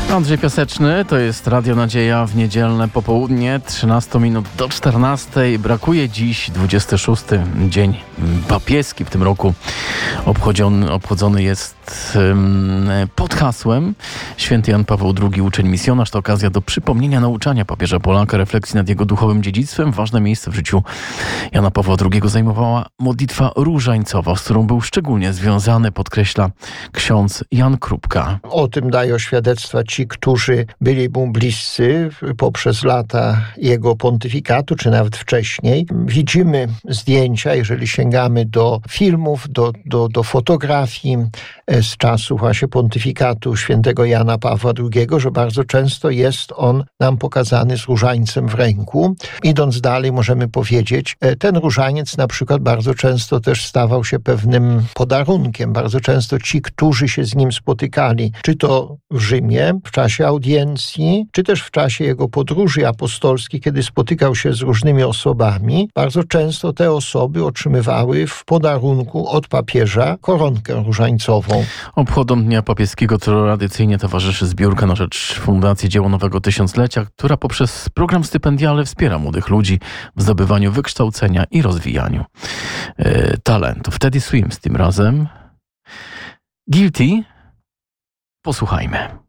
Andrzej Piaseczny, to jest Radio Nadzieja w niedzielne popołudnie, 13 minut do 14. Brakuje dziś 26. dzień papieski w tym roku. Obchodzony jest pod hasłem Święty Jan Paweł II, uczeń misjonarz. To okazja do przypomnienia nauczania papieża Polaka, refleksji nad jego duchowym dziedzictwem. Ważne miejsce w życiu Jana Pawła II zajmowała modlitwa różańcowa, z którą był szczególnie związany, podkreśla ksiądz Jan Krupka. O tym dają świadectwa ci, którzy byli mu bliscy poprzez lata jego pontyfikatu, czy nawet wcześniej. Widzimy zdjęcia, jeżeli sięgamy do filmów, do fotografii z czasu właśnie pontyfikatu świętego Jana Pawła II, że bardzo często jest on nam pokazany z różańcem w ręku. Idąc dalej, możemy powiedzieć, ten różaniec na przykład bardzo często też stawał się pewnym podarunkiem. Bardzo często ci, którzy się z nim spotykali, czy to w Rzymie, w czasie audiencji, czy też w czasie jego podróży apostolskiej, kiedy spotykał się z różnymi osobami, bardzo często te osoby otrzymywały w podarunku od papieża koronkę różańcową. Obchodom Dnia Papieskiego tradycyjnie towarzyszy zbiórka na rzecz Fundacji Dzieło Nowego Tysiąclecia, która poprzez program stypendialny wspiera młodych ludzi w zdobywaniu wykształcenia i rozwijaniu talentów. Teddy Swims tym razem. Guilty. Posłuchajmy.